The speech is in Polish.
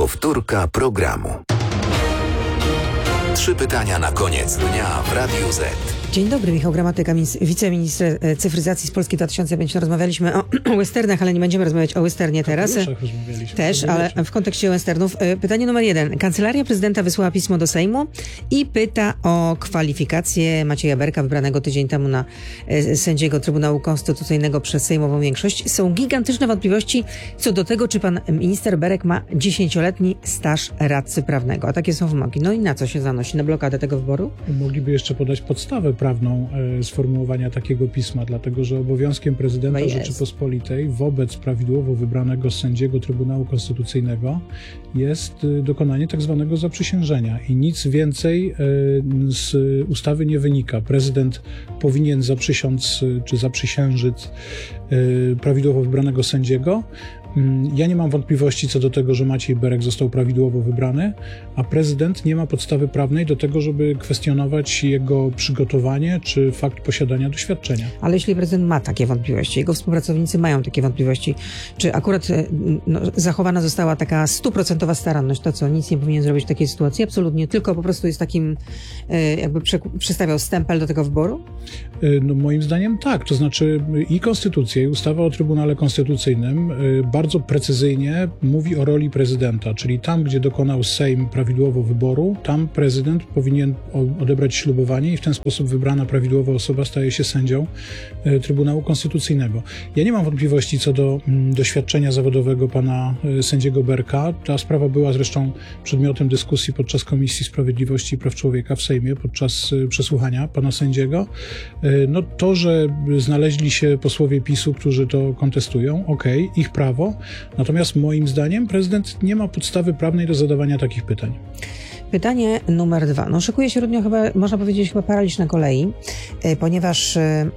Powtórka programu. 3 pytania na koniec dnia w Radiu Z. Dzień dobry, Michał Gramatyka, wiceminister cyfryzacji z Polski 2005. Rozmawialiśmy o westernach, ale nie będziemy rozmawiać o westernie teraz. Też, ale w kontekście westernów. Pytanie numer 1. Kancelaria Prezydenta wysłała pismo do Sejmu i pyta o kwalifikację Macieja Berka, wybranego tydzień temu na sędziego Trybunału Konstytucyjnego przez sejmową większość. Są gigantyczne wątpliwości co do tego, czy pan minister Berek ma 10-letni staż radcy prawnego. A takie są wymogi. No i na co się zanosi? Na blokadę tego wyboru? Mogliby jeszcze podać podstawę prawną sformułowania takiego pisma, dlatego że obowiązkiem prezydenta Rzeczypospolitej wobec prawidłowo wybranego sędziego Trybunału Konstytucyjnego jest dokonanie tak zwanego zaprzysiężenia i nic więcej z ustawy nie wynika. Prezydent powinien zaprzysiąc czy zaprzysiężyć prawidłowo wybranego sędziego. Ja nie mam wątpliwości co do tego, że Maciej Berek został prawidłowo wybrany, a prezydent nie ma podstawy prawnej do tego, żeby kwestionować jego przygotowanie czy fakt posiadania doświadczenia. Ale jeśli prezydent ma takie wątpliwości, jego współpracownicy mają takie wątpliwości, czy akurat zachowana została taka 100% staranność, to co, nic nie powinien zrobić w takiej sytuacji? Absolutnie, tylko po prostu jest takim, jakby przystawiał stempel do tego wyboru? No moim zdaniem tak, to znaczy i konstytucja, i ustawa o Trybunale Konstytucyjnym bardzo precyzyjnie mówi o roli prezydenta, czyli tam, gdzie dokonał Sejm prawidłowo wyboru, tam prezydent powinien odebrać ślubowanie i w ten sposób wybrana prawidłowa osoba staje się sędzią Trybunału Konstytucyjnego. Ja nie mam wątpliwości co do doświadczenia zawodowego pana sędziego Berka. Ta sprawa była zresztą przedmiotem dyskusji podczas Komisji Sprawiedliwości i Praw Człowieka w Sejmie, podczas przesłuchania pana sędziego. No to, że znaleźli się posłowie PiS-u, którzy to kontestują, okej, ich prawo. Natomiast moim zdaniem prezydent nie ma podstawy prawnej do zadawania takich pytań. Pytanie numer 2. Szykuje się, Rudnio, chyba, można powiedzieć, paraliż na kolei, ponieważ